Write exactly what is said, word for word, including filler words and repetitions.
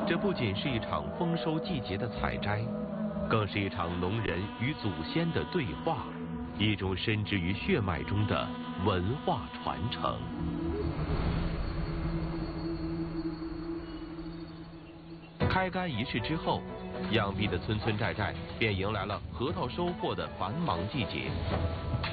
这不仅是一场丰收季节的采摘，更是一场农人与祖先的对话，一种深植于血脉中的文化传承。开干仪式之后，养逼的村村寨寨便迎来了核桃收获的繁忙季节。